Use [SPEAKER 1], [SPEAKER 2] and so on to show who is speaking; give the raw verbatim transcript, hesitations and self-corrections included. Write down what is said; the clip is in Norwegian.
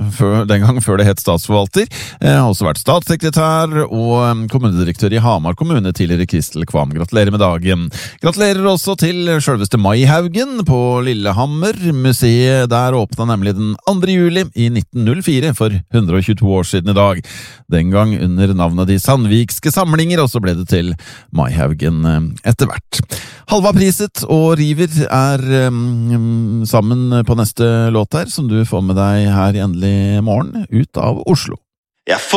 [SPEAKER 1] før, den gang før det het statsforvalter. Jeg har også vært statssekretær og kommunedirektør i Hamar kommune, tidligere Kristel Kvam. Gratulerer med dagen. Gratulerer også til selveste Maihaugen på Lillehammer. Museet der åpnet nemlig den andre juli i nitten null fire, for hundre og tjueto år siden i dag. Den gang under navnet De Sandvikske Samlinger, og så ble det til Maihaugen etter hvert. Halva priset og River er um, sammen på neste låt her, som du får med deg her i Endelig morgen ut av Oslo.
[SPEAKER 2] Jeg får